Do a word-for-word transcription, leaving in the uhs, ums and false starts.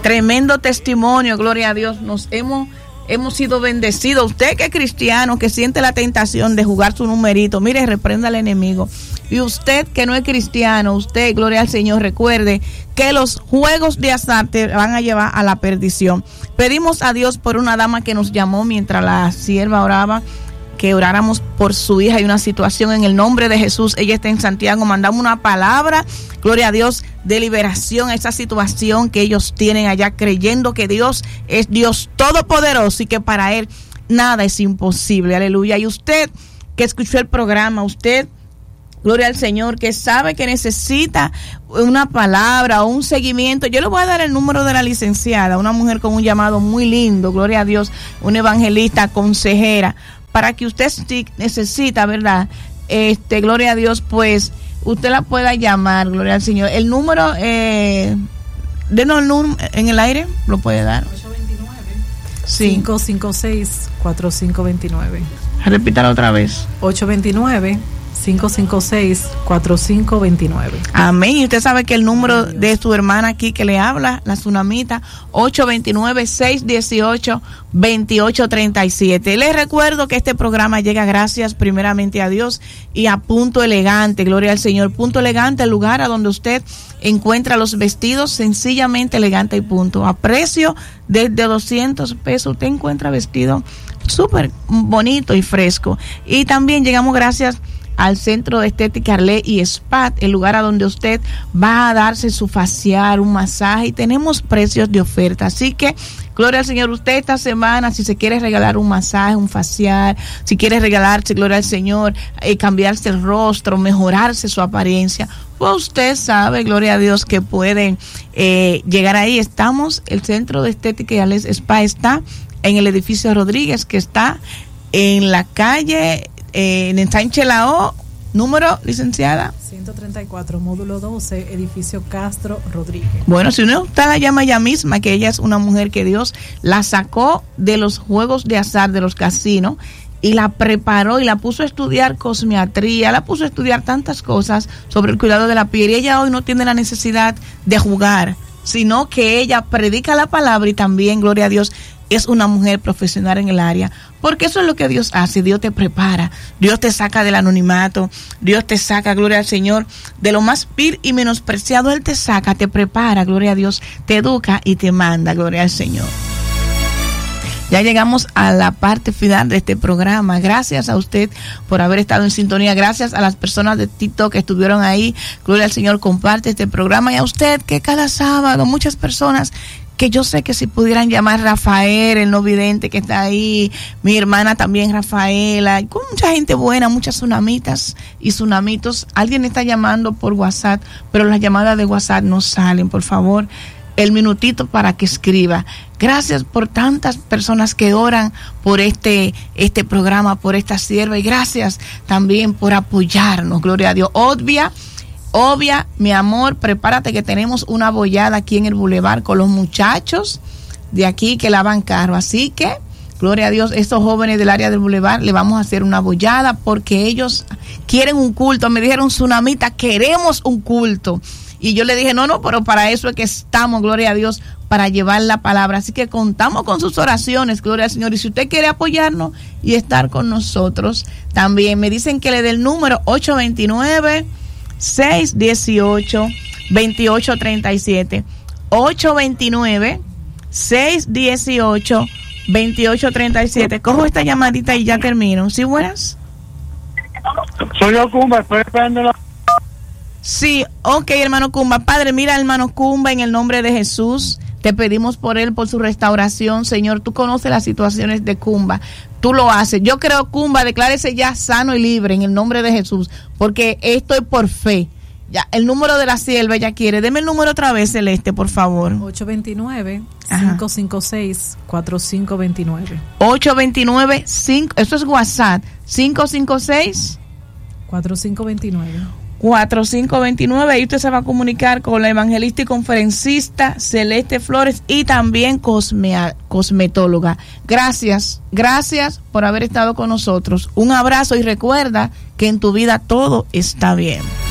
Tremendo testimonio, gloria a Dios. Nos hemos hemos sido bendecidos. Usted que es cristiano, que siente la tentación de jugar su numerito, mire, reprenda al enemigo. Y usted que no es cristiano, usted, gloria al Señor, recuerde que los juegos de azar te van a llevar a la perdición. Pedimos a Dios por una dama que nos llamó mientras la sierva oraba, que oráramos por su hija y una situación en el nombre de Jesús. Ella está en Santiago, mandamos una palabra, gloria a Dios, de liberación a esa situación que ellos tienen allá, creyendo que Dios es Dios todopoderoso y que para Él nada es imposible, aleluya. Y usted que escuchó el programa, usted, gloria al Señor, que sabe que necesita una palabra o un seguimiento, yo le voy a dar el número de la licenciada, una mujer con un llamado muy lindo, gloria a Dios, una evangelista, consejera, para que usted si necesita, ¿verdad? Este, gloria a Dios, pues usted la pueda llamar, gloria al Señor. El número, eh, denos el número en el aire, lo puede dar. ocho veintinueve, sí. cinco cinco seis, cuatro cinco dos nueve. Repítalo otra vez. ocho veintinueve, cinco cinco seis, cuatro cinco dos nueve. Amén. Y usted sabe que el número de su hermana aquí que le habla, la tsunamita, ocho veintinueve, seis dieciocho, veintiocho treinta y siete. Les recuerdo que este programa llega gracias primeramente a Dios y a Punto Elegante, gloria al Señor. Punto Elegante, el lugar a donde usted encuentra los vestidos sencillamente elegante y punto. A precio desde doscientos pesos usted encuentra vestido súper bonito y fresco. Y también llegamos gracias al Centro de Estética Arlé y Spa, el lugar a donde usted va a darse su facial, un masaje, y tenemos precios de oferta. Así que, gloria al Señor, usted esta semana, si se quiere regalar un masaje, un facial, si quiere regalarse, gloria al Señor, eh, cambiarse el rostro, mejorarse su apariencia, pues usted sabe, gloria a Dios, que pueden eh, llegar ahí. Estamos, el Centro de Estética y Arlé Spa está en el edificio Rodríguez, que está en la calle Eh, en Sánchez Lao, número, licenciada ciento treinta y cuatro, módulo doce, edificio Castro Rodríguez. Bueno, si uno está la llama ella misma, que ella es una mujer que Dios la sacó de los juegos de azar, de los casinos, y la preparó y la puso a estudiar cosmiatría, la puso a estudiar tantas cosas sobre el cuidado de la piel, y ella hoy no tiene la necesidad de jugar, sino que ella predica la palabra y también, gloria a Dios, es una mujer profesional en el área, porque eso es lo que Dios hace. Dios te prepara, Dios te saca del anonimato, Dios te saca, gloria al Señor, de lo más vil y menospreciado. Él te saca, te prepara, gloria a Dios, te educa y te manda, gloria al Señor. Ya llegamos a la parte final de este programa. Gracias a usted por haber estado en sintonía. Gracias a las personas de TikTok que estuvieron ahí. Gloria al Señor, comparte este programa. Y a usted que cada sábado, muchas personas que yo sé que si pudieran llamar Rafael, el no vidente que está ahí, mi hermana también Rafaela, con mucha gente buena, muchas tsunamitas y tsunamitos. Alguien está llamando por WhatsApp, pero las llamadas de WhatsApp no salen. Por favor, el minutito para que escriba. Gracias por tantas personas que oran por este, este programa, por esta sierva, y gracias también por apoyarnos, gloria a Dios. Obvia, Obvia, mi amor, prepárate que tenemos una bollada aquí en el Boulevard con los muchachos de aquí que lavan carro. Así que, gloria a Dios, estos jóvenes del área del Boulevard le vamos a hacer una bollada porque ellos quieren un culto. Me dijeron, tsunamita, queremos un culto. Y yo le dije, no, no, pero para eso es que estamos, gloria a Dios, para llevar la palabra. Así que contamos con sus oraciones, gloria al Señor. Y si usted quiere apoyarnos y estar con nosotros, también me dicen que le dé el número ocho veintinueve, seis dieciocho, veintiocho treinta y siete. ocho veintinueve, seis dieciocho, veintiocho treinta y siete. Cojo esta llamadita y ya termino. ¿Sí, buenas? Soy yo, Cumba, estoy esperando la... Sí, ok, hermano Cumba. Padre, mira, hermano Cumba, en el nombre de Jesús, te pedimos por él, por su restauración. Señor, tú conoces las situaciones de Cumba. Tú lo haces. Yo creo, Cumba, declárese ya sano y libre en el nombre de Jesús, porque esto es por fe. Ya, el número de la sierva ella quiere. Deme el número otra vez, Celeste, por favor. ocho veintinueve, cinco cinco seis, cuatro cinco dos nueve. ocho veintinueve, cinco, eso es WhatsApp, cinco cinco seis, cuatro cinco dos nueve. cuatro cinco dos nueve. Ahí usted se va a comunicar con la evangelista y conferencista Celeste Flores y también cosmea, cosmetóloga. Gracias, gracias por haber estado con nosotros. Un abrazo y recuerda que en tu vida todo está bien.